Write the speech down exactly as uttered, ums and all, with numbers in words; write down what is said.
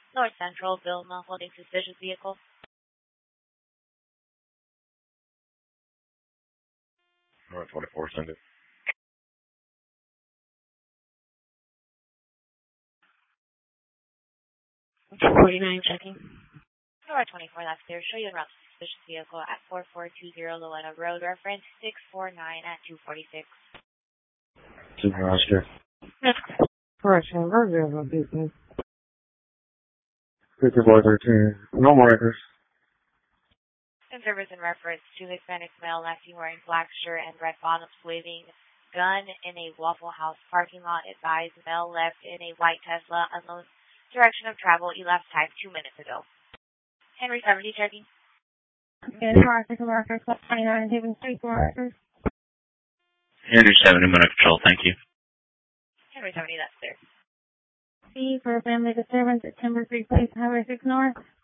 North Central, Vilma, holding suspicious vehicle. North twenty-four, send it. forty-nine, checking. North twenty-four, that's clear. Show you the route to suspicious vehicle at four four two zero Loretta Road, reference six four nine at two forty-six. Two Oscar. That's correction. Virgin of business. fifty-four thirteen. No more records. In service in reference to Hispanic male last seen wearing black shirt and red bottoms, waving gun in a Waffle House parking lot. Advised male left in a white Tesla, unknown direction of travel. Elapsed time two minutes ago. Henry seventy, checking. Yes, Roger, Roger, twenty-nine, Haven Street, Roger. Henry seventy, minute control, thank you. Henry seventy, that's clear. C for family disturbance at Timber Creek Place, Highway six North.